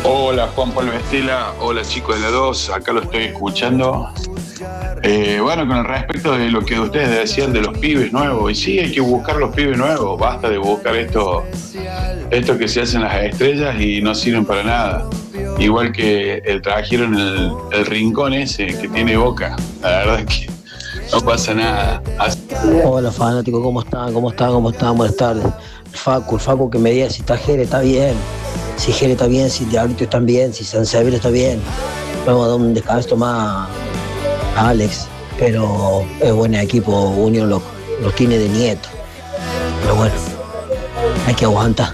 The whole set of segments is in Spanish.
Hola Juan Pablo Estela, hola chicos de la 2, acá lo estoy escuchando. Bueno, con el respecto de lo que ustedes decían de los pibes nuevos, y sí, hay que buscar los pibes nuevos, basta de buscar esto que se hacen las estrellas y no sirven para nada. Igual que trajeron el rincón ese que tiene Boca, la verdad es que no pasa nada. Hola fanático, ¿cómo están? Buenas tardes. El Facu que me diga si está Jere, está bien. Si Jere está bien, si Diablito está bien, si San Severo está bien. Vamos a dar un descanso más a Alex, pero es buen equipo, Unión los tiene de nieto. Pero bueno, hay que aguantar.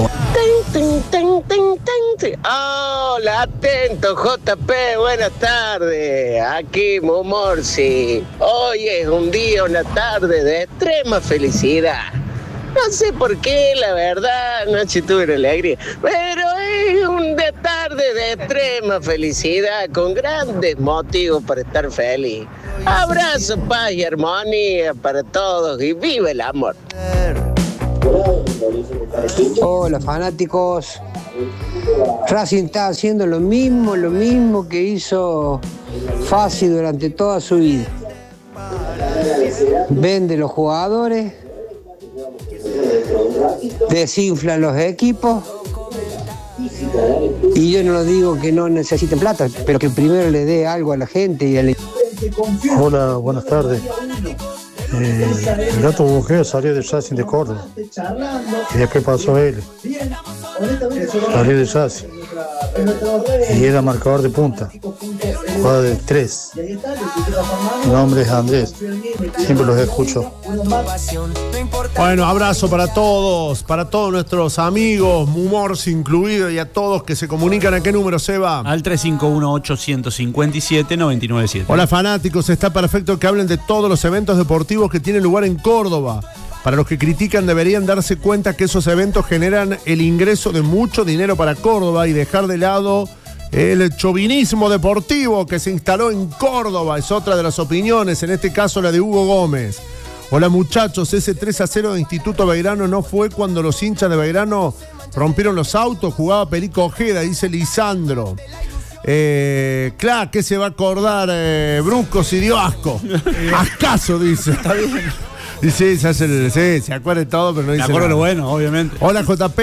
Hola, atento JP, buenas tardes. Aquí Mumorsi. Hoy es un día, una tarde de extrema felicidad. No sé por qué, la verdad, anoche tuve una alegría, pero es una tarde de extrema felicidad, con grandes motivos para estar feliz. Abrazo, paz y armonía para todos y viva el amor. Hola fanáticos, Racing está haciendo lo mismo que hizo Fassi durante toda su vida. Vende los jugadores, desinflan los equipos, y yo no lo digo que no necesiten plata, pero que primero le dé algo a la gente y al... Hola, buenas tardes. El Gato Bujeo salió del Racing de Córdoba y después pasó él. Salió del Racing y era marcador de punta, jugaba de 3. Mi nombre es Andrés, siempre los escucho. Bueno, abrazo para todos nuestros amigos, Mumors incluido, y a todos que se comunican. ¿A qué número, Seba? Al 351-857-997. Hola fanáticos, está perfecto que hablen de todos los eventos deportivos que tienen lugar en Córdoba. Para los que critican deberían darse cuenta que esos eventos generan el ingreso de mucho dinero para Córdoba y dejar de lado el chauvinismo deportivo que se instaló en Córdoba. Es otra de las opiniones, en este caso la de Hugo Gómez. Hola muchachos, ese 3-0 de Instituto Belgrano no fue cuando los hinchas de Belgrano rompieron los autos, jugaba Perico Ojeda, dice Lisandro. Claro, ¿qué se va a acordar Brusco si dio asco? Ascaso, dice. Está bien. Dice, se acuerda de todo, pero no dice nada. Me acuerdo lo bueno, obviamente. Hola JP,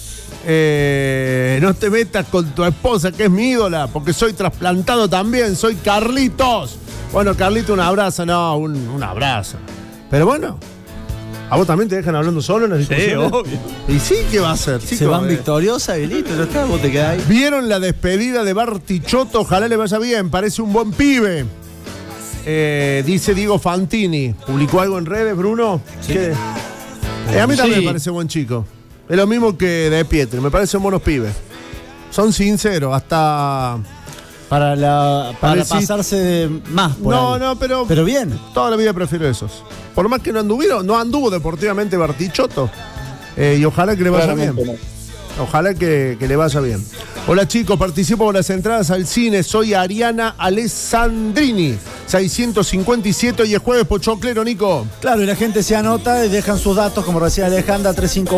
no te metas con tu esposa, que es mi ídola, porque soy trasplantado también, soy Carlitos. Bueno, Carlito, un abrazo, un abrazo. Pero bueno, ¿a vos también te dejan hablando solo en las discusiones? Sí, obvio. Y sí, ¿qué va a hacer, chicos? Se van victoriosa y listo, ya está, vos te quedás ahí. ¿Vieron la despedida de Bartichotto? Ojalá le vaya bien, parece un buen pibe. Dice Diego Fantini. ¿Publicó algo en redes, Bruno? Sí. A mí también me parece buen chico. Es lo mismo que De Pietri, me parecen buenos pibes. Son sinceros, hasta... Para pasarse de más por ahí. Pero bien. Toda la vida prefiero esos. Por más que no anduvo deportivamente Bartichotto. Y ojalá que le vaya bien. No. Ojalá que le vaya bien. Hola chicos, participo por las entradas al cine. Soy Ariana Alessandrini, 657, y es jueves pochoclero, Nico. Claro, y la gente se anota y dejan sus datos, como decía Alejandra,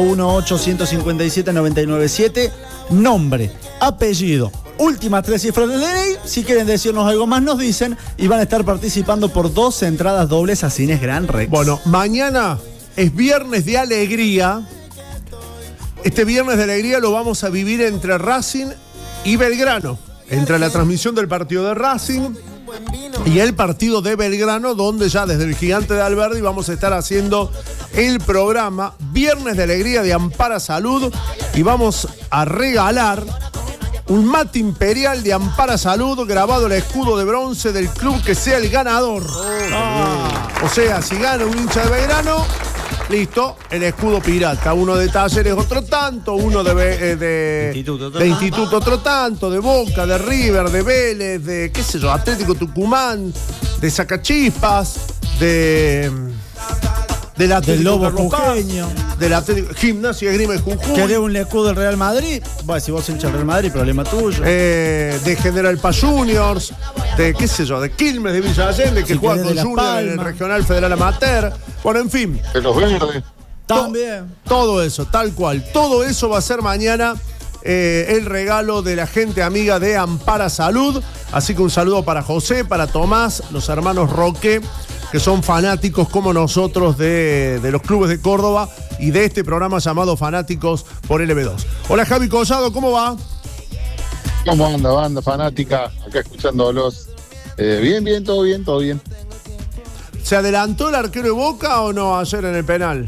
351-857-997. Nombre, apellido, últimas 3 cifras del DNI. Si quieren decirnos algo más, nos dicen, y van a estar participando por 2 entradas dobles a Cines Gran Rex. Bueno, mañana es viernes de alegría. Este viernes de alegría lo vamos a vivir entre Racing y Belgrano. Entre la transmisión del partido de Racing y el partido de Belgrano, donde ya desde el Gigante de Alberdi vamos a estar haciendo el programa Viernes de Alegría de Ampara Salud, y vamos a regalar un mate imperial de Ampara Salud, grabado el escudo de bronce del club que sea el ganador. O sea, si gana un hincha de Belgrano, listo, el escudo pirata. Uno de Talleres, otro tanto. Uno de Instituto, otro tanto. De Boca, de River, de Vélez, de, qué sé yo, Atlético Tucumán, de Sacachispas, del Lobo Jujeño, del Atlético, Gimnasia y Esgrima de Jujuy. ¿Querés un escudo del Real Madrid? Bueno, si vos hinchas del Real Madrid, problema tuyo. De General Paz Juniors, de qué sé yo, de Quilmes de Villa Allende, que juega con Junior en el Regional Federal Amateur. Bueno, en fin. De los verdes. También. Todo eso, tal cual. Todo eso va a ser mañana el regalo de la gente amiga de Ampara Salud. Así que un saludo para José, para Tomás, los hermanos Roque, que son fanáticos como nosotros de los clubes de Córdoba y de este programa llamado Fanáticos por LB2. Hola Javi Collado, ¿cómo va? ¿Cómo anda, banda fanática? Acá escuchándolos. Bien, todo bien. ¿Se adelantó el arquero de Boca o no ayer en el penal?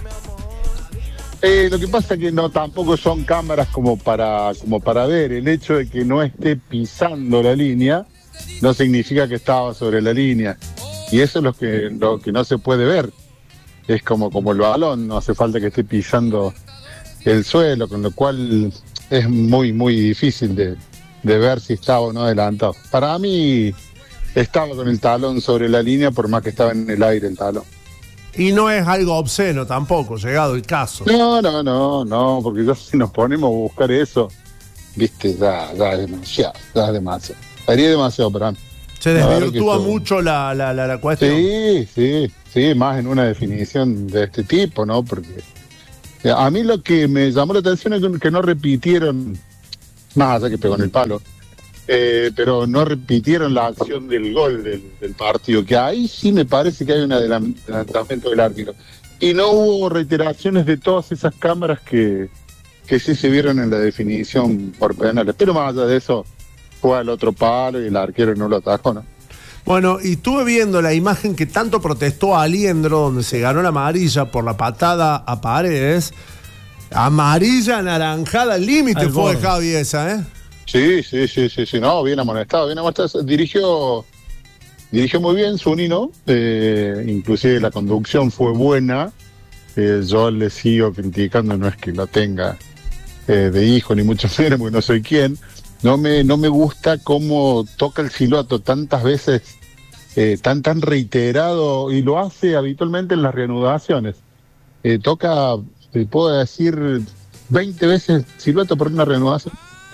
Lo que pasa es que no, tampoco son cámaras como para ver. El hecho de que no esté pisando la línea no significa que estaba sobre la línea. Y eso es lo que no se puede ver. Es como el balón, no hace falta que esté pisando el suelo, con lo cual es muy difícil de ver si estaba o no adelantado. Para mí estaba con el talón sobre la línea, por más que estaba en el aire el talón. Y no es algo obsceno tampoco, llegado el caso. No, porque ya si nos ponemos a buscar eso, viste, ya es demasiado. Haría demasiado para mí. Se desvirtúa mucho la cuestión. Sí, más en una definición de este tipo, ¿no? Porque a mí lo que me llamó la atención es que no repitieron, más allá que pegó en el palo, pero no repitieron la acción del gol del partido, que ahí sí me parece que hay un adelantamiento del árbitro. Y no hubo reiteraciones de todas esas cámaras que sí se vieron en la definición por penales. Pero más allá de eso, fue al otro palo y el arquero no lo atajó, ¿no? Bueno, y estuve viendo la imagen que tanto protestó Aliendro, donde se ganó la amarilla por la patada a Paredes. Amarilla anaranjada al límite fue Javi esa, ¿eh? Sí, no, bien amonestado. Dirigió muy bien Zunino, inclusive la conducción fue buena. Yo le sigo criticando, no es que lo tenga de hijo, ni mucho menos, porque no soy quien. No me gusta cómo toca el silbato tantas veces, tan reiterado, y lo hace habitualmente en las reanudaciones. Toca, te puedo decir, 20 veces silbato por una reanudación.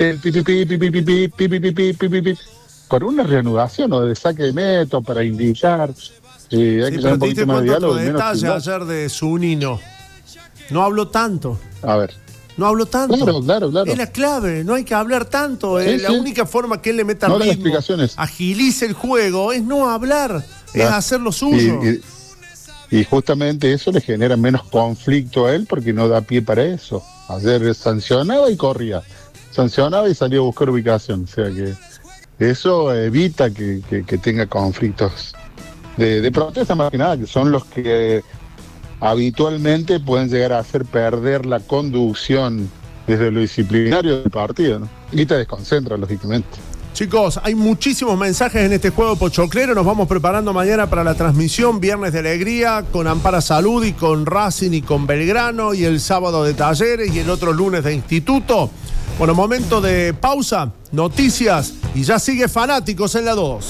Con una reanudación o de saque de método para indicar. Hay que tener un poquito más de diálogo. Detalle ayer de Zunino. No habló tanto. A ver. No hablo tanto. Claro. Es la clave, no hay que hablar tanto. La única forma que él le meta ritmo, agilice el juego, es no hablar, es hacer lo suyo. Y justamente eso le genera menos conflicto a él porque no da pie para eso. Ayer sancionaba y corría. Sancionaba y salía a buscar ubicación. O sea que eso evita que tenga conflictos de protesta, más que nada, que son los que habitualmente pueden llegar a hacer perder la conducción desde lo disciplinario del partido, ¿no? Y te desconcentra, lógicamente. Chicos, hay muchísimos mensajes en este juego pochoclero. Nos vamos preparando mañana para la transmisión Viernes de Alegría con Ampara Salud y con Racing y con Belgrano, y el sábado de Talleres y el otro lunes de Instituto. Bueno, momento de pausa, noticias y ya sigue Fanáticos en la 2.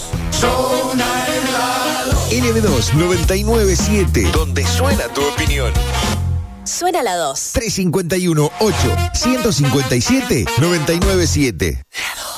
LB2 997, donde suena tu opinión. Suena la 2. 351-8-157-997.